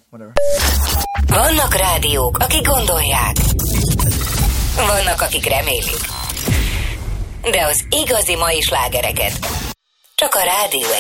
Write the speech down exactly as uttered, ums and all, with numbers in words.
whatever. Vannak rádiók, akik gondolják. Vannak, akik remélik. De az igazi mai slágereket csak a Rádió